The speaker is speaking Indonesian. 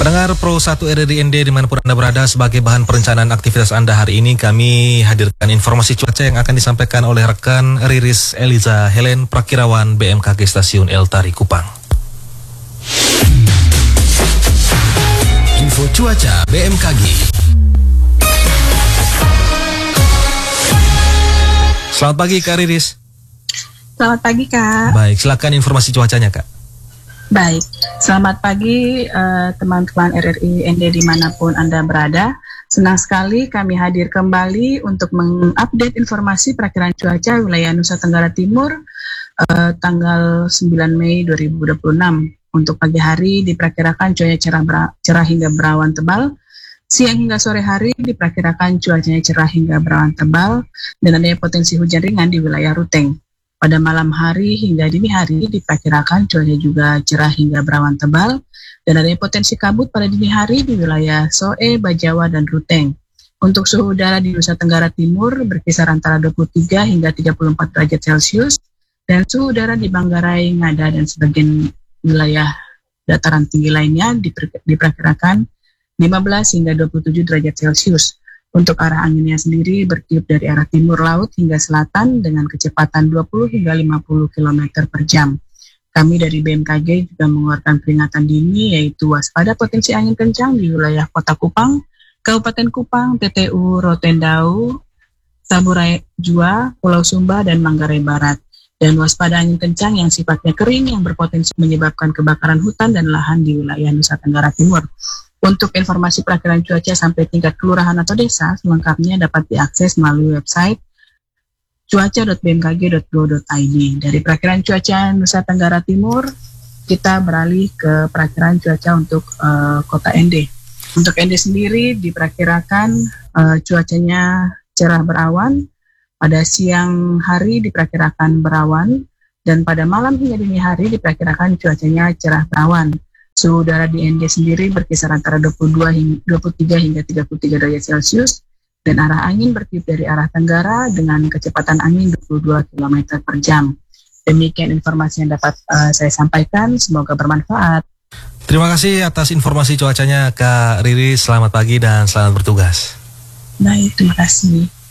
Pendengar Pro 1 RRI ND dimanapun Anda berada, sebagai bahan perencanaan aktivitas Anda hari ini, kami hadirkan informasi cuaca yang akan disampaikan oleh rekan Riris Eliza Helen, Prakirawan BMKG Stasiun El Tari Kupang. Info cuaca BMKG. Selamat pagi Kak Riris. Selamat pagi Kak. Baik, silakan informasi cuacanya Kak. Baik, selamat pagi teman-teman RRI ND dimanapun Anda berada. Senang sekali kami hadir kembali untuk mengupdate informasi perakiraan cuaca wilayah Nusa Tenggara Timur tanggal 9 Mei 2026. Untuk pagi hari diperkirakan cuaca cerah hingga berawan tebal. Siang hingga sore hari diperkirakan cuacanya cerah hingga berawan tebal dan adanya potensi hujan ringan di wilayah Ruteng. Pada malam hari hingga dini hari diperkirakan cuaca juga cerah hingga berawan tebal dan adanya potensi kabut pada dini hari di wilayah Soe, Bajawa, dan Ruteng. Untuk suhu udara di Nusa Tenggara Timur berkisar antara 23 hingga 34 derajat Celcius dan suhu udara di Manggarai, Ngada, dan sebagian wilayah dataran tinggi lainnya diperkirakan 15 hingga 27 derajat Celcius. Untuk arah anginnya sendiri bertiup dari arah timur laut hingga selatan dengan kecepatan 20 hingga 50 km per jam. Kami dari BMKG juga mengeluarkan peringatan dini yaitu waspada potensi angin kencang di wilayah Kota Kupang, Kabupaten Kupang, TTU Rotendau, Saburai Jua, Pulau Sumba, dan Manggarai Barat. Dan waspada angin kencang yang sifatnya kering yang berpotensi menyebabkan kebakaran hutan dan lahan di wilayah Nusa Tenggara Timur. Untuk informasi perakiraan cuaca sampai tingkat kelurahan atau desa, selengkapnya dapat diakses melalui website cuaca.bmkg.go.id. Dari perakiraan cuaca Nusa Tenggara Timur, kita beralih ke perakiraan cuaca untuk kota ND. Untuk ND sendiri diperkirakan cuacanya cerah berawan, pada siang hari diperkirakan berawan, dan pada malam hingga dini hari diperkirakan cuacanya cerah berawan. Suhu udara di ND sendiri berkisar antara 23 hingga 33 derajat Celcius dan arah angin bertiup dari arah tenggara dengan kecepatan angin 22 km per jam. Demikian informasi yang dapat saya sampaikan, semoga bermanfaat. Terima kasih atas informasi cuacanya Kak Riri, selamat pagi dan selamat bertugas. Baik, terima kasih.